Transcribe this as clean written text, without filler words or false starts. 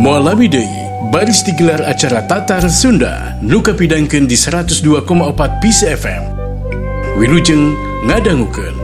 Mualami deui baris digelar acara Tatar Sunda nu kapidangkeun di 102,4 PC FM. Wilujeng ngadangukeun.